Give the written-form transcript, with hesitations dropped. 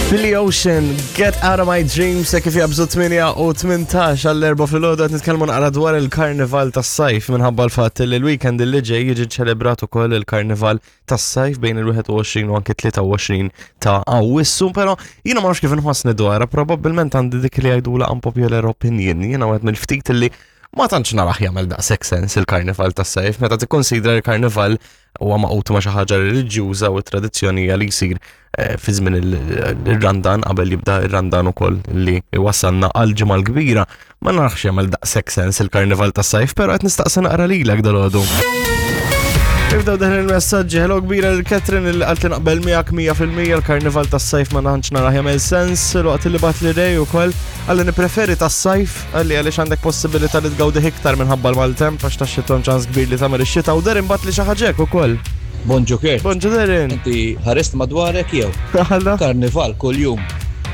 Billy Ocean, Get Out of My Dreams, kif jabżu 8 u 18 għall-4 fil-ħodu għet nitkelmu naqra dwar il-karnival tas-sajf minħabba l-fat li l-weekend li ġej jiġi ċelebrat ukoll il-karnival tas-sajf bejn il-21 u anke 23 ta' Awwissu, però jiena ma nafx kif inħossni dwarha, probabbilment għandi dik li għajdula unpopular opinion, jiena għed mill-ftit li ma tantx naraħ jagħmel daqshekk sens il-karnival tas-sajf meta tikkonsidra l-karnival huwa maqut ma' xi ħaġa reliġjuża u tradizzjonija li jsir fi żmien ir-Randan qabel jibda ir-Randan ukoll li wassalna għal ġimgħa l-kbira. Ma naraħx jagħmel daqshekk sens il-karnival tas-sajf, però qed nistaqsi naqra lilek dalgħodu. Ibdaw dan il-messaġġi, hello kbira l-Katrin li qalt naqbel miegħek 100% il-karnival tas-sajf ma nantx naraħ jagħmel sens, l-waqt li bat li rej ukoll għalli nippreferi tas-sajf għaliex għandek possibilità li tgawdih iktar minħabba l-maltemp għax tax-xita ċans kbir li tagħmel ix-xita u derin bat li xi ħaġek ukoll. Bonġu Kert. Bonġu derin. Inti ħarest madwarek jew? Karnival kull jum.